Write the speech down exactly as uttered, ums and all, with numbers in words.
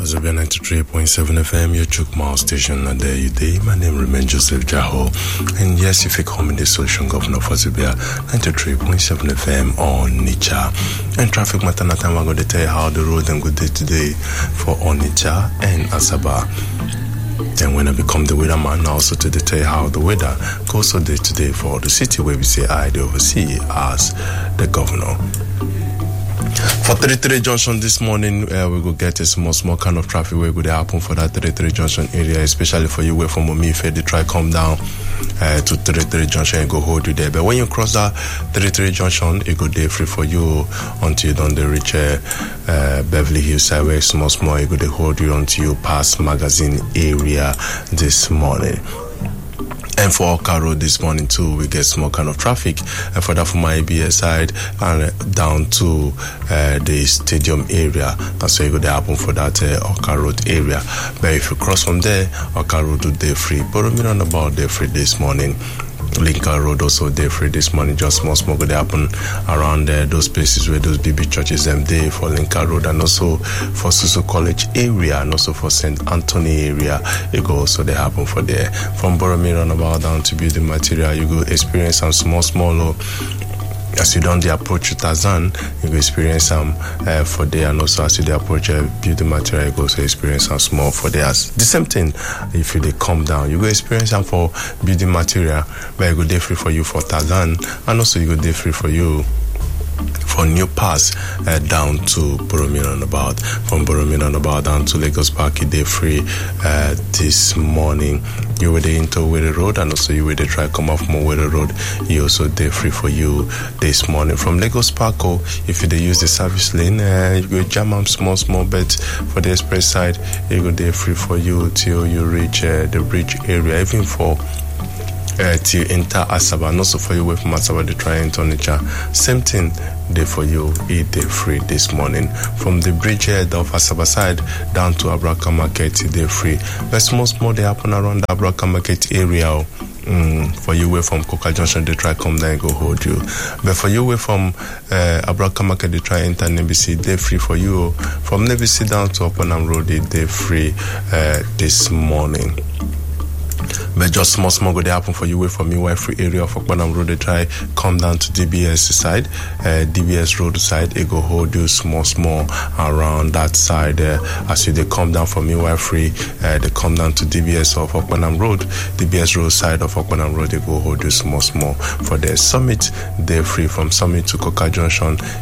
Wazobia ninety-three point seven F M, your Chuk Mile station, and there you day. My name remains Joseph Jaho. And yes, if you come in the solution governor of Wazobia ninety-three point seven F M on Onitsha. And traffic matter, na time I'm going to tell you how the road and good day today for Onitsha and Asaba. Then when I become the weatherman, also to tell you how the weather goes so day today for the city where we say I the oversee as the governor. For thirty-three Junction this morning, uh, we will get a small, small kind of traffic where would happen for that thirty-three Junction area, especially for you where from Omife, they try come down uh, to thirty-three Junction and go hold you there. But when you cross that thirty-three Junction, it go day free for you until you don't reach uh, uh, Beverly Hills side where small, small, it go they hold you until you pass Magazine area this morning. And for Oka Road this morning too, we get small kind of traffic. And for that, from my A B S side and down to uh, the stadium area, that's where you go to happen for that uh, Oka Road area. But if you cross from there, Oka Road do day free. But we don't know about day free this morning. Lincoln Road also day free this morning. Just small small go they happen around uh, those places where those B B churches them day for Lincoln Road, and also for Suso College area, and also for Saint Anthony area. It go also they happen for there. From Boromir roundabout down to building material, you go experience some small small. Uh, As you don't the approach to Tazan, you go experience some uh, for there, and also as you the approach uh, building material, you go also experience some small for there. The same thing, if you they come down, you go experience some for building material, but you go day free for you for Tazan, and also you go day free for you for New Pass uh, down to Boromir roundabout. From Boromir roundabout down to Lagos Park, day free uh, this morning. You were there into Wede Road, and also you were there try come off more Wede Road. You also day free for you this morning. From Lagos Park, oh, if you they use the service lane, uh, you go jam up small small bit for the express side. You go day free for you till you reach uh, the bridge area, even for. Uh, till enter Asaba, and also for you away from Asaba, they try into Onitsha. Same thing, day for you, eat day free this morning. From the bridgehead of Asaba side down to Abraka Market, day free. But small, small, they happen around the Abraka Market area. Mm, for you away from Coca Junction, they try come down and go hold you. But for you away from uh, Abraka Market, they try enter N B C, day free for you. From N B C down to Openham Road, day free uh, this morning. But just small, small go they happen for you away from your free area of Okpanam Road. They try come down to D B S side, uh, D B S Road side. It go hold you small, small around that side. Uh, as you they come down from your free, uh, they come down to D B S of Okpanam Road, D B S Road side of Okpanam Road. They go hold you small, small for the Summit. They free from Summit to Coca Junction.